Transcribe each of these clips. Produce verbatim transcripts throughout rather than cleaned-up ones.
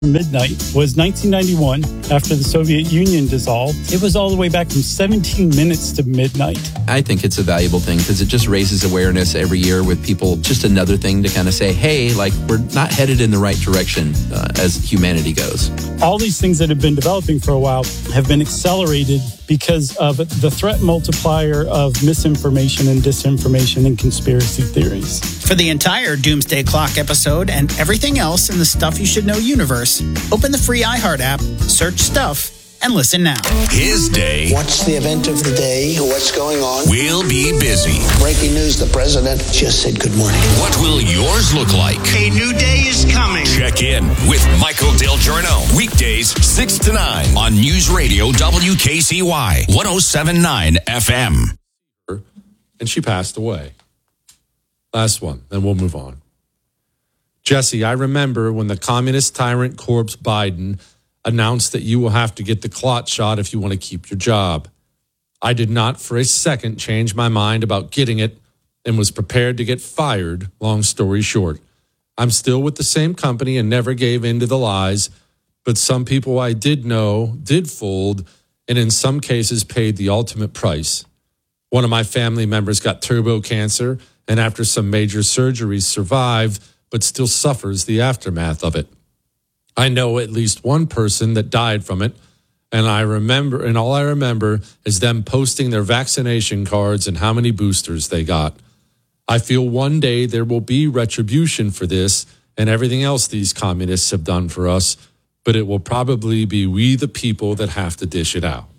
midnight was nineteen ninety-one. After the Soviet Union dissolved, it was all the way back from seventeen minutes to midnight. I think it's a valuable thing because it just raises awareness every year with people. Just another thing to kind of say, hey, like we're not headed in the right direction uh, as humanity goes. All these things that have been developing for a while have been accelerated because of the threat multiplier of misinformation and disinformation and conspiracy theories. For the entire Doomsday Clock episode and everything else in the Stuff You Should Know universe, open the free iHeart app, search Stuff, and listen now. His day. What's the event of the day? What's going on? We'll be busy. Breaking news, the president just said good morning. What will yours look like? A new day is coming. Check in with Michael Del Giorno. Weekdays, six to nine on News Radio W K C Y, one oh seven point nine F M. And she passed away. Last one, then we'll move on. Jesse, I remember when the communist tyrant corpse Biden announced that you will have to get the clot shot if you want to keep your job. I did not for a second change my mind about getting it and was prepared to get fired, long story short. I'm still with the same company and never gave in to the lies, but some people I did know did fold and in some cases paid the ultimate price. One of my family members got turbo cancer and after some major surgeries survived, but still suffers the aftermath of it. I know at least one person that died from it, and I remember, and all I remember is them posting their vaccination cards and how many boosters they got. I feel one day there will be retribution for this and everything else these communists have done for us, but it will probably be we the people that have to dish it out.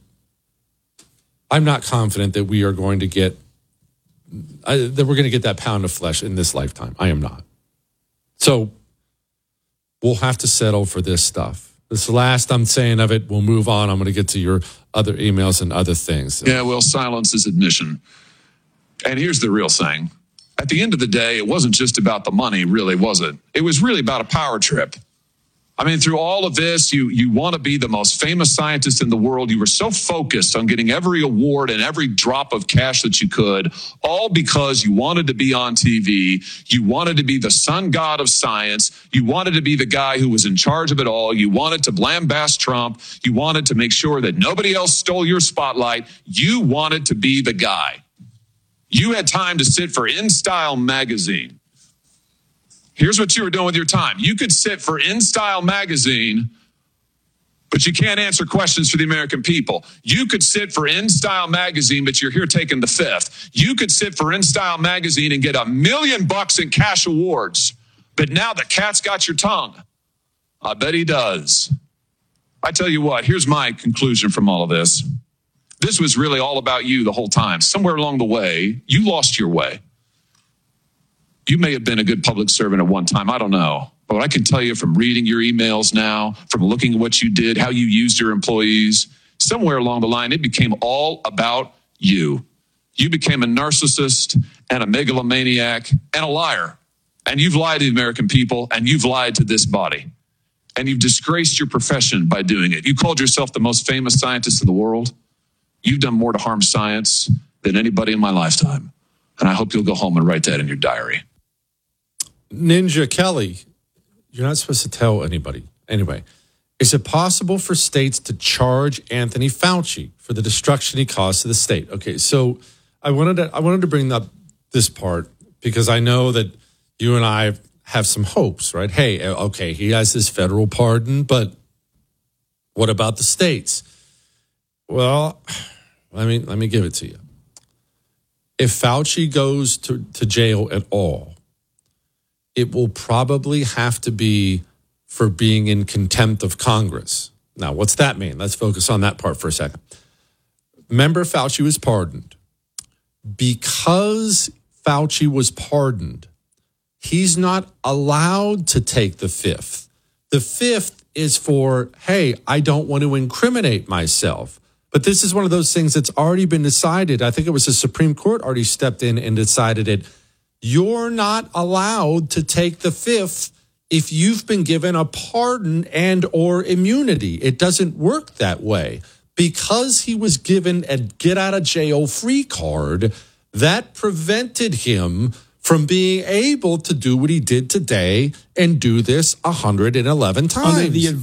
I'm not confident that we are going to get I, that we're going to get that pound of flesh in this lifetime. I am not. So we'll have to settle for this stuff. This is the last I'm saying of it. We'll move on. I'm going to get to your other emails and other things. Yeah, well, silence is admission. And here's the real thing. At the end of the day, it wasn't just about the money, really, was it? It was really about a power trip. I mean, through all of this, you you want to be the most famous scientist in the world. You were so focused on getting every award and every drop of cash that you could, all because you wanted to be on T V. You wanted to be the sun god of science. You wanted to be the guy who was in charge of it all. You wanted to lambast Trump. You wanted to make sure that nobody else stole your spotlight. You wanted to be the guy. You had time to sit for InStyle magazine. Here's what you were doing with your time. You could sit for InStyle magazine, but you can't answer questions for the American people. You could sit for InStyle magazine, but you're here taking the fifth. You could sit for InStyle magazine and get a million bucks in cash awards, but now the cat's got your tongue. I bet he does. I tell you what, here's my conclusion from all of this. This was really all about you the whole time. Somewhere along the way, you lost your way. You may have been a good public servant at one time. I don't know. But I can tell you from reading your emails now, from looking at what you did, how you used your employees, somewhere along the line, it became all about you. You became a narcissist and a megalomaniac and a liar. And you've lied to the American people and you've lied to this body. And you've disgraced your profession by doing it. You called yourself the most famous scientist in the world. You've done more to harm science than anybody in my lifetime. And I hope you'll go home and write that in your diary. Ninja Kelly, you're not supposed to tell anybody. Anyway, is it possible for states to charge Anthony Fauci for the destruction he caused to the state? Okay, so I wanted to I wanted to bring up this part because I know that you and I have some hopes, right? Hey, okay, he has this federal pardon, but what about the states? Well, let me let me give it to you. If Fauci goes to, to jail at all, it will probably have to be for being in contempt of Congress. Now, what's that mean? Let's focus on that part for a second. Remember, Fauci was pardoned. Because Fauci was pardoned, he's not allowed to take the fifth. The fifth is for, hey, I don't want to incriminate myself. But this is one of those things that's already been decided. I think it was the Supreme Court already stepped in and decided it. You're not allowed to take the fifth if you've been given a pardon and or immunity. It doesn't work that way. Because he was given a get out of jail free card, that prevented him from being able to do what he did today and do this one hundred eleven times. Under the